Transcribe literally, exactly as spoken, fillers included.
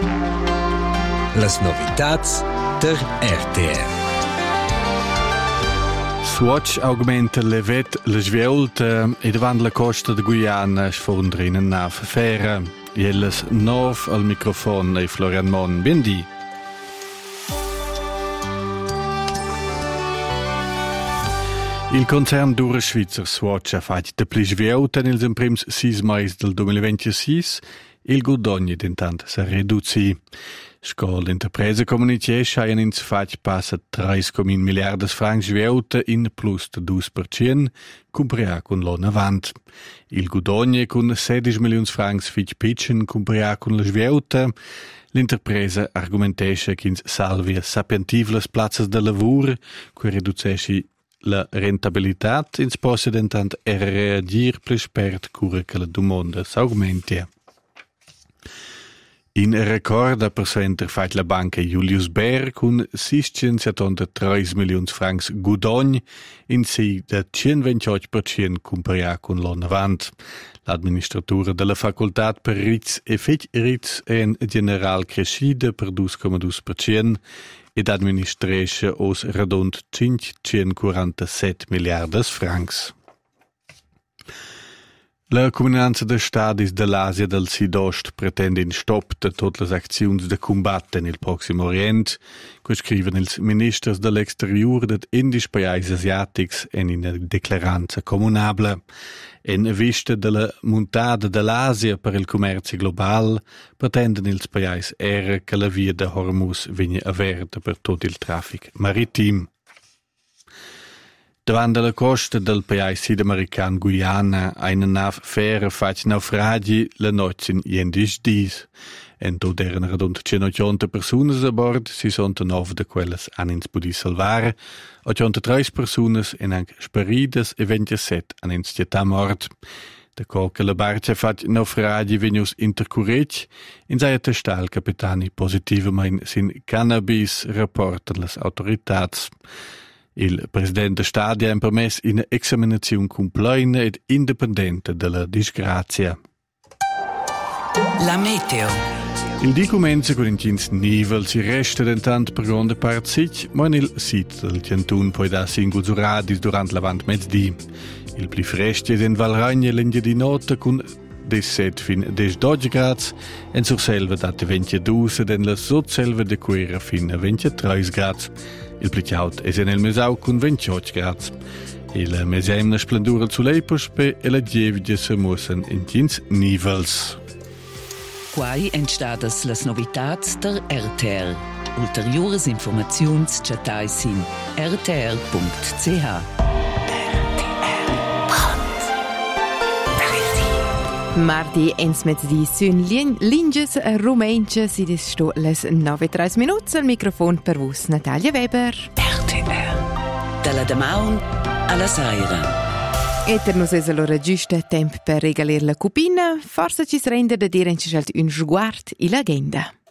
Las novitats der R T R. Swatch augmenta levet la sviolta e davant la costa de Guyana sfondra in una nave ferra. Ielles nov al microfono e Florian Mon. Bindi. Il concern Dura Schweizer Swatch ha fatto de pli sviolta nels imprims sis mais del duemilaventisei. Il guadagno d'intanto si riduce. Sco l'entreprise comunitaria schaien ins fatg passa tre komma un miliardi francs sviolta in plus de due per cento, comparea con l'anno avant. Il guadagno con sedici milioni francs fitg pitchen comparea con la sviolta. L'entreprise argumentesce che ins salvia sapientivles plazzas de lavoro, che riducesci la rentabilità, ins possa d'intanto reagir pli spert cura che la domanda s'augmentia. In record per suenter fat la banca Julius Baer con seicentosettantatré milioni francs guadagn in si da centoventotto per cento comparea con l'anno avant. L'administratura della facoltà per Ritz e Fitch Ritz è in general crescida per due komma due per cento ed administresce os radont cinquecentoquarantasette miliardi francs. La Comunanza de Stadis dell'Asia del Sud-Ost pretende in stop de tutte le azioni de combattere nel Prossimo Orient, che scrivono i ministri dell'exterior degli indici paesi asiatici in una declaranza comunabile. In vista della montata dell'Asia per il commercio globale, pretendono i paesi era che la via de Hormuz venga aperta per tutto il traffico marittimo. Davant la costa del paese sudamericano Guyana, una nave ferra fa naufragi la notte in jendisch dis. En tot erano rund centottanta persone a bordo, sessantanove de quelles han ins pudi salvare, ottantatré persone en anche sparidas e ventisette han ins città mort. Da coca la barca fa naufragi venius intercurrec, in sei testal capitani positivamente sin cannabis rapportan las autoritats. Il presidente Stadi ha permesso un'esaminazione completa ed indipendente della disgrazia. La meteo. Il di comincia con intins nivel, si resta d'intanto per grande parte sic, ma nel sito del Tiantun poi da singoli uradis durante l'avant mezzodì. Il più fresco è in Valragna l'India di notte con diciassette fin a dodici gradi, in Surselva date ventidue ed in la Sotselva de Quera fin a ventitré gradi. Il plicaut è nel Mesau con ventotto gradi. Il mesemna splendura sull'Epospe e la Gievige si muossen in tins nivels. Quai entstadas las novitats der R T R. Ulteriores informaziuns chatais in r t r punct c h. Mardi ens mezzdi sün linges rumenches si des sto les nove e tre minuts al microfon per vos Natalia Weber. R T R. Dalla Damaun alla Saira. E per nos es allora giusto tempo per regalir la cupina, forse ci si rende da dire in un sguard in l'agenda.